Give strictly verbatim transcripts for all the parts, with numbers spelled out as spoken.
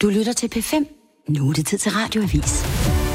Du lytter til P fem. Nu er det tid til Radioavis.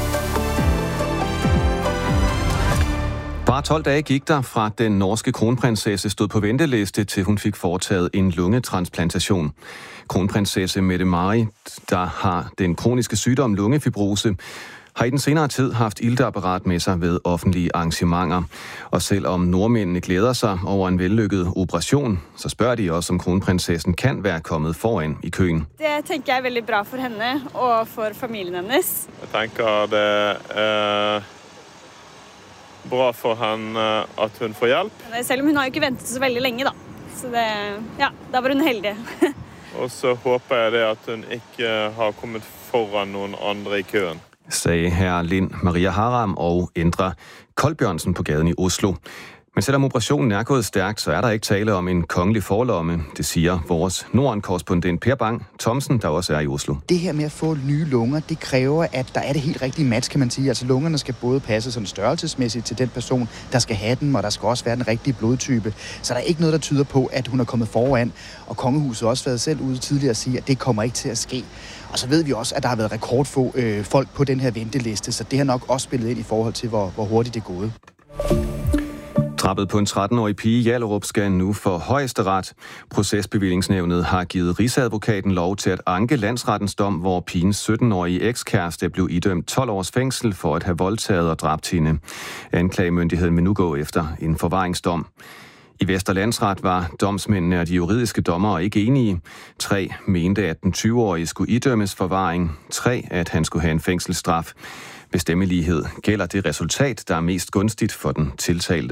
Bare tolv dage gik der fra den norske kronprinsesse stod på venteliste, til hun fik foretaget en lungetransplantation. Kronprinsesse Mette-Marit, der har den kroniske sygdom lungefibrose, har i den senere tid haft ilteapparat med sig ved offentlige arrangementer. Og selvom nordmændene glæder sig over en vellykket operation, så spørger de også, om kronprinsessen kan være kommet foran i køen. Det tænker jeg er veldig bra for henne og for familien hennes. Jeg tænker, det er bra for henne, at hun får hjælp. Selv om hun har ikke ventet så veldig længe, da. Så det, ja, der var hun heldig. Og så håber jeg det, at hun ikke har kommet foran nogen andre i køen, sagde herre Lind Maria Haram og Endre Kolbjørnsen på gaden i Oslo. Men selvom operationen er gået stærkt, så er der ikke tale om en kongelig forlomme. Det siger vores Norden-korrespondent Per Bang Thomsen, der også er i Oslo. Det her med at få nye lunger, det kræver, at der er det helt rigtige match, kan man sige. Altså lungerne skal både passe sådan størrelsesmæssigt til den person, der skal have dem, og der skal også være den rigtige blodtype. Så der er ikke noget, der tyder på, at hun er kommet foran. Og kongehuset har også været selv ude tidligere at sige, at det kommer ikke til at ske. Og så ved vi også, at der har været rekordfå øh, folk på den her venteliste, så det har nok også spillet ind i forhold til, hvor, hvor hurtigt det er gået. Drabet på en tretten-årig pige i Hjallerup skal nu for Højesteret. Procesbevillingsnævnet har givet Rigsadvokaten lov til at anke landsrettens dom, hvor pigens sytten-årige ekskæreste blev idømt tolv års fængsel for at have voldtaget og dræbt hende. Anklagemyndigheden vil nu gå efter en forvaringsdom. I Vestre Landsret var domsmændene og de juridiske dommere ikke enige. Tre mente, at den tyve-årige skulle idømmes forvaring. Tre, at han skulle have en fængselsstraf. Ved stemmelighed gælder det resultat, der er mest gunstigt for den tiltalte.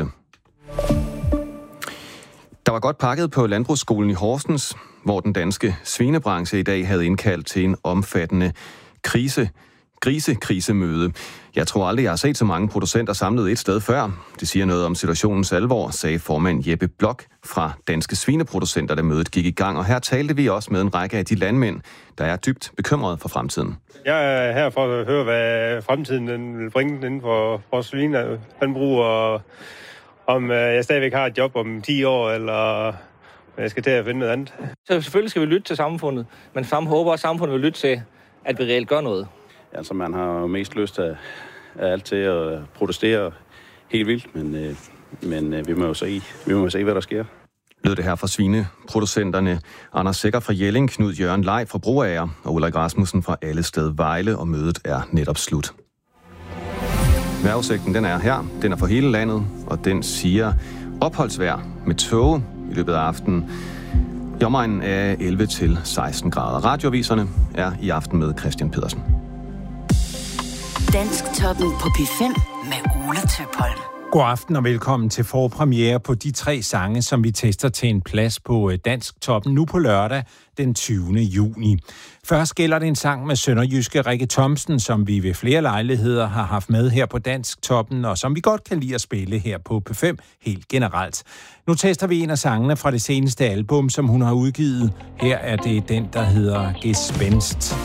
Der var godt pakket på Landbrugsskolen i Horsens, hvor den danske svinebranche i dag havde indkaldt til en omfattende krise, grisekrisemøde. Jeg tror aldrig, jeg har set så mange producenter samlet et sted før. Det siger noget om situationens alvor, sagde formand Jeppe Blok fra Danske Svineproducenter, da mødet gik i gang. Og her talte vi også med en række af de landmænd, der er dybt bekymrede for fremtiden. Jeg er her for at høre, hvad fremtiden den vil bringe inden for vores svinelandbrug, og om jeg stadigvæk har et job om ti år, eller jeg skal til at finde noget andet. Så selvfølgelig skal vi lytte til samfundet, men sammen håber også, at samfundet vil lytte til, at vi reelt gør noget. Altså, man har mest lyst til af alt til at protestere helt vildt, men, øh, men øh, vi må jo se, vi må jo se, hvad der sker. Lød det her fra svineproducenterne Anders Sækker fra Jelling, Knud Jørgen Lej fra Broager og Ulrik Rasmussen fra Allested Vejle, og mødet er netop slut. Vejrudsigten den er her, den er for hele landet, og den siger opholdsvejr med tåge i løbet af aftenen. I omegnen er elleve til seksten grader. Radioaviserne er i aften med Christian Pedersen. Dansktoppen på P fem med Ole Tøpholm. God aften og velkommen til forpremiere på de tre sange, som vi tester til en plads på Dansktoppen nu på lørdag den tyvende juni. Først gælder det en sang med sønderjyske Rikke Thomsen, som vi ved flere lejligheder har haft med her på Dansktoppen, og som vi godt kan lide at spille her på P fem helt generelt. Nu tester vi en af sangene fra det seneste album, som hun har udgivet. Her er det den, der hedder Gespenst.